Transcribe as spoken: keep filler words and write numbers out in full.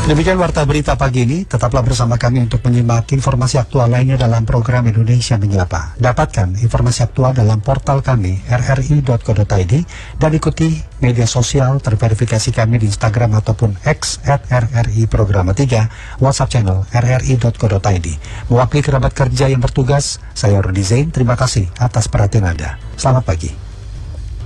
Demikian Warta Berita pagi ini, tetaplah bersama kami untuk menyimak informasi aktual lainnya dalam program Indonesia Menyapa. Dapatkan informasi aktual dalam portal kami r r i dot co dot i d dan ikuti media sosial terverifikasi kami di Instagram ataupun X at r r i programa tiga, WhatsApp channel r r i dot co dot i d. Mewakili kerabat kerja yang bertugas, saya Rudi Zain, terima kasih atas perhatian Anda. Selamat pagi.